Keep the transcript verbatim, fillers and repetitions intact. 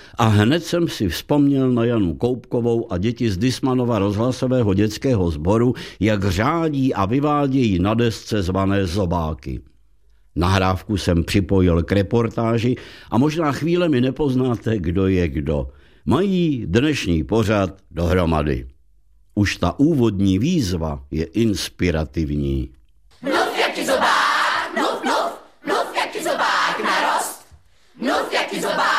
A hned jsem si vzpomněl na Janu Koupkovou a děti z Dismanova rozhlasového dětského sboru, jak řádí a vyvádějí na desce zvané Zobáky. Nahrávku jsem připojil k reportáži a možná chvíle mi nepoznáte, kdo je kdo. Mají dnešní pořad dohromady. Už ta úvodní výzva je inspirativní. Mluv, jak ti zobák, mluv, mluv, mluv, jak ti zobák narost, mluv, jak ti zobák